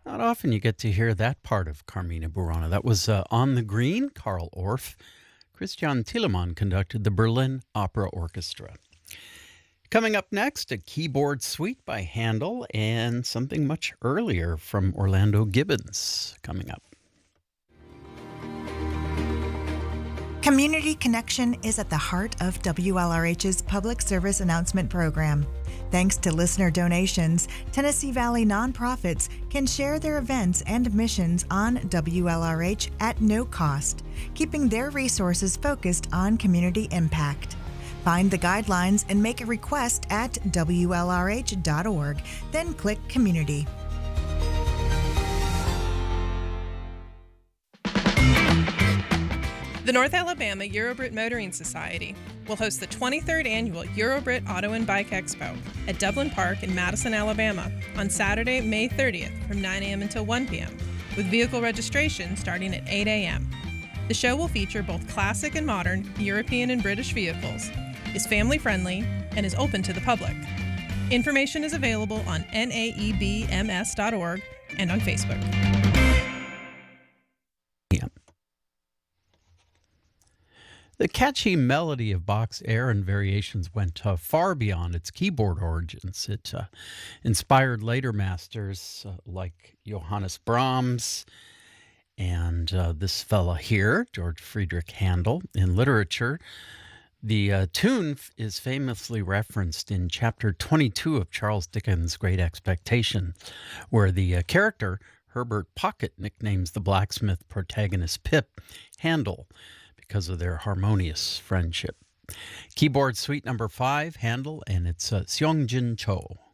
Not often you get to hear that part of Carmina Burana. That was On the Green, Karl Orff. Christian Thielemann conducted the Berlin Opera Orchestra. Coming up next, a keyboard suite by Handel and something much earlier from Orlando Gibbons coming up. Community Connection is at the heart of WLRH's public service announcement program. Thanks to listener donations, Tennessee Valley nonprofits can share their events and missions on WLRH at no cost, keeping their resources focused on community impact. Find the guidelines and make a request at WLRH.org, then click Community. The North Alabama Eurobrit Motoring Society will host the 23rd Annual Eurobrit Auto and Bike Expo at Dublin Park in Madison, Alabama on Saturday, May 30th from 9 a.m. until 1 p.m., with vehicle registration starting at 8 a.m. The show will feature both classic and modern European and British vehicles, is family-friendly, and is open to the public. Information is available on naebms.org and on Facebook. The catchy melody of Bach's Air and Variations went far beyond its keyboard origins. It inspired later masters like Johannes Brahms and this fella here, George Friedrich Handel. In literature, the tune is famously referenced in chapter 22 of Charles Dickens' Great Expectation, where the character Herbert Pocket nicknames the blacksmith protagonist Pip Handel, because of their harmonious friendship. Keyboard Suite number 5, Handel, and it's Seongjin Cho.